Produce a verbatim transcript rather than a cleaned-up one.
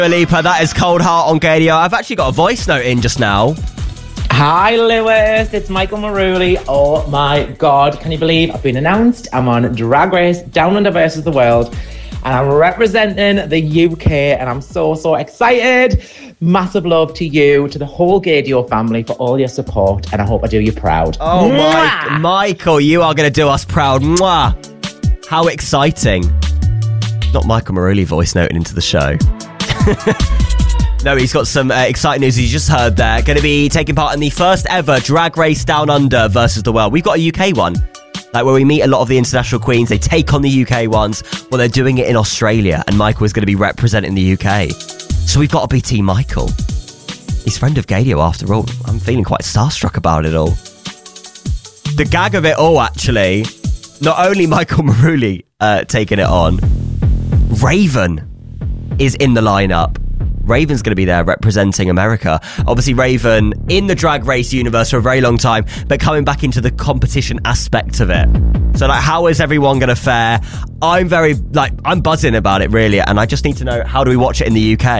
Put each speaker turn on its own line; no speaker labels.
Dua Lipa, that is Cold Heart on Gadio. I've actually got a voice note in just now.
Hi, Lewis. It's Michael Maruli. Oh, my God. Can you believe I've been announced? I'm on Drag Race Down Under versus the World. And I'm representing the U K. And I'm so, so excited. Massive love to you, to the whole Gadio family for all your support. And I hope I do you proud.
Oh, my, Michael, you are going to do us proud. Mwah. How exciting. Not Michael Maruli voice noting into the show. No, he's got some uh, exciting news you just heard there. Going to be taking part in the first ever Drag Race Down Under versus the World. We've got a U K one, like where we meet a lot of the international queens. They take on the U K ones. Well, they're doing it in Australia, and Michael is going to be representing the U K. So we've got to be Team Michael. He's friend of Gadio after all. I'm feeling quite starstruck about it all. The gag of it all, actually, not only Michael Maruli uh, taking it on, Raven is in the lineup. Raven's going to be there representing America. Obviously, Raven in the Drag Race universe for a very long time, but coming back into the competition aspect of it. So, like, how is everyone going to fare? I'm very, like, I'm buzzing about it, really, and I just need to know, how do we watch it in the U K?